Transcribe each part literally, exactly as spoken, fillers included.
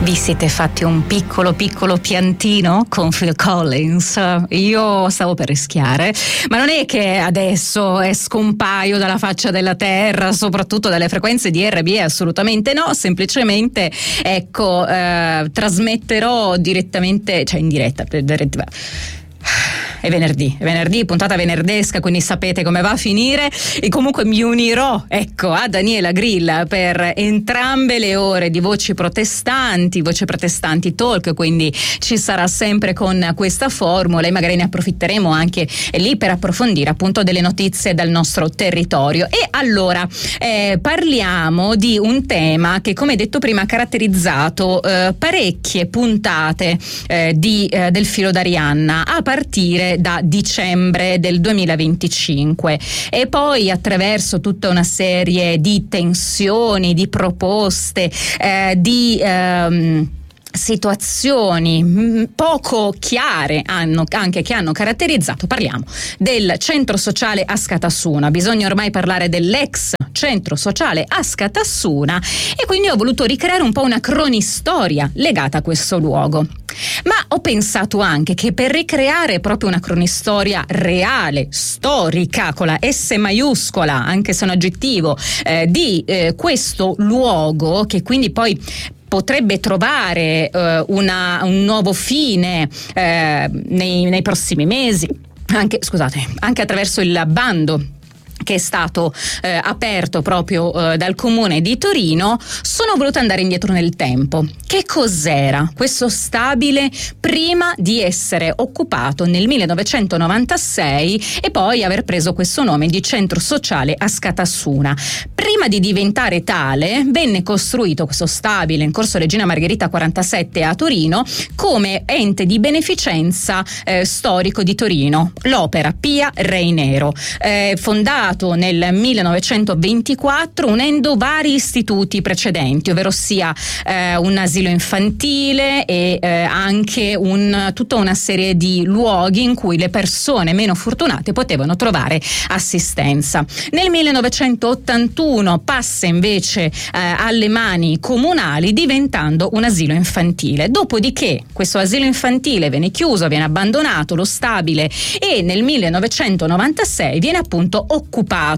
Vi siete fatti un piccolo piccolo piantino con Phil Collins? Io stavo per rischiare, ma non è che adesso è scompaio dalla faccia della terra, soprattutto dalle frequenze di R B E, assolutamente no, semplicemente ecco eh, trasmetterò direttamente, cioè in diretta, diretta è venerdì, è venerdì, puntata venerdesca, quindi sapete come va a finire, e comunque mi unirò ecco a Daniela Grilla per entrambe le ore di Voci Protestanti, Voci Protestanti Talk, quindi ci sarà sempre con questa formula e magari ne approfitteremo anche lì per approfondire appunto delle notizie dal nostro territorio. E allora eh, parliamo di un tema che, come detto prima, ha caratterizzato eh, parecchie puntate eh, di, eh, del filo d'Arianna a partire da dicembre del duemilaventicinque, e poi attraverso tutta una serie di tensioni, di proposte, eh, di ehm, situazioni poco chiare hanno, anche che hanno caratterizzato, parliamo del centro sociale Askatassuna. Bisogna ormai parlare dell'ex centro sociale Askatassuna, e quindi ho voluto ricreare un po' una cronistoria legata a questo luogo. Ma ho pensato anche che per ricreare proprio una cronistoria reale, storica, con la S maiuscola, anche se è un aggettivo, eh, di eh, questo luogo, che quindi poi potrebbe trovare eh, una, un nuovo fine eh, nei, nei prossimi mesi, anche, scusate, anche attraverso il bando che è stato eh, aperto proprio eh, dal comune di Torino, sono voluta andare indietro nel tempo. Che cos'era questo stabile prima di essere occupato nel millenovecentonovantasei e poi aver preso questo nome di centro sociale Askatassuna? Prima di diventare tale, venne costruito questo stabile in corso Regina Margherita quarantasette a Torino come ente di beneficenza eh, storico di Torino, l'Opera Pia Reinero, eh, fondato nel millenovecentoventiquattro, unendo vari istituti precedenti, ovvero sia eh, un asilo infantile e eh, anche un, tutta una serie di luoghi in cui le persone meno fortunate potevano trovare assistenza. Nel millenovecentottantuno passa invece eh, alle mani comunali, diventando un asilo infantile. Dopodiché questo asilo infantile viene chiuso, viene abbandonato, lo stabile, e nel millenovecentonovantasei viene appunto occupato.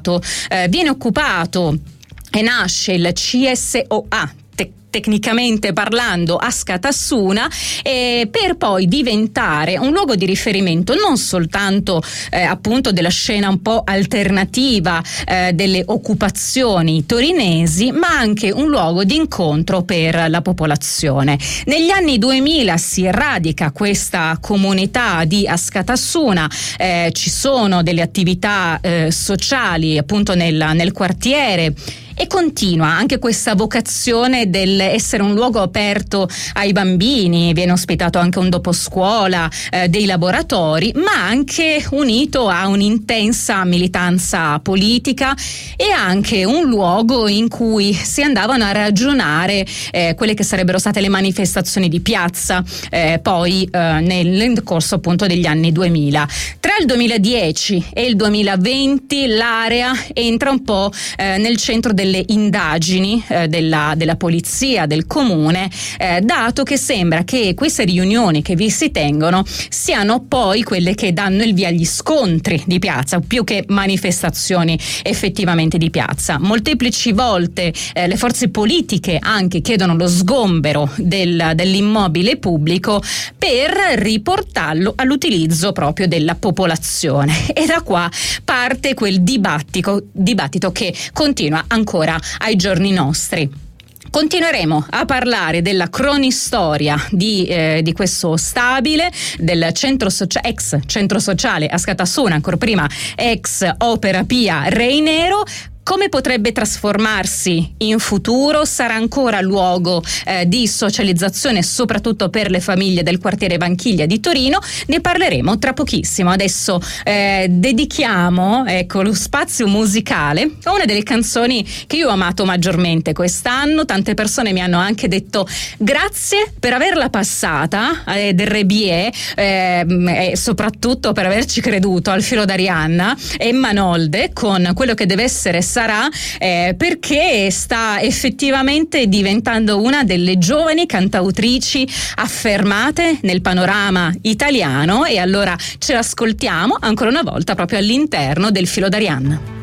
Eh, viene occupato e nasce il C S O A, te- tecnicamente parlando Askatassuna, eh, per poi diventare un luogo di riferimento non soltanto eh, appunto della scena un po' alternativa eh, delle occupazioni torinesi, ma anche un luogo di incontro per la popolazione. Negli anni duemila si radica questa comunità di Askatassuna, eh, ci sono delle attività eh, sociali appunto nel, nel quartiere, e continua anche questa vocazione dell'essere un luogo aperto ai bambini. Viene ospitato anche un doposcuola, eh, dei laboratori, ma anche unito a un'intensa militanza politica, e anche un luogo in cui si andavano a ragionare eh, quelle che sarebbero state le manifestazioni di piazza eh, poi eh, nel, nel corso appunto degli anni duemila. Tra il duemiladieci e il duemilaventi l'area entra un po' eh, nel centro del delle indagini eh, della, della polizia del comune, eh, dato che sembra che queste riunioni che vi si tengono siano poi quelle che danno il via agli scontri di piazza, più che manifestazioni effettivamente di piazza. Molteplici volte eh, le forze politiche anche chiedono lo sgombero del, dell'immobile pubblico per riportarlo all'utilizzo proprio della popolazione, e da qua parte quel dibattito, dibattito che continua ancora ai giorni nostri. Continueremo a parlare della cronistoria di, eh, di questo stabile, del centro socia- ex centro sociale Askatassuna, ancora prima ex Opera Pia Reinero. Come potrebbe trasformarsi in futuro? Sarà ancora luogo eh, di socializzazione, soprattutto per le famiglie del quartiere Vanchiglia di Torino? Ne parleremo tra pochissimo. Adesso eh, dedichiamo ecco, lo spazio musicale a una delle canzoni che io ho amato maggiormente quest'anno. Tante persone mi hanno anche detto grazie per averla passata eh, del R B E eh, e soprattutto per averci creduto al filo d'Arianna. Emma Nolde con quello che deve essere sarà eh, perché sta effettivamente diventando una delle giovani cantautrici affermate nel panorama italiano, e allora ce l'ascoltiamo ancora una volta proprio all'interno del filo d'Arianna.